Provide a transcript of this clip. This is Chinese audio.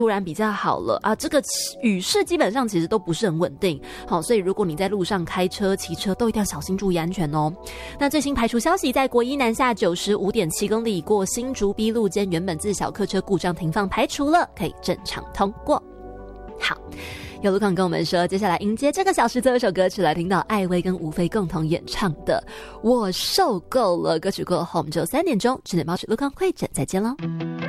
突然比较好了啊，这个雨势基本上其实都不是很稳定，好，所以如果你在路上开车、骑车都一定要小心注意安全哦。那最新排除消息，在国一南下95.7公里过新竹 B 路间原本自小客车故障停放排除了，可以正常通过。好，有路况跟我们说，接下来迎接这个小时最后一首歌曲，来听到艾薇跟吴飞共同演唱的《我受够了》歌曲过后，我们就3点钟10点报纸路况会诊再见喽。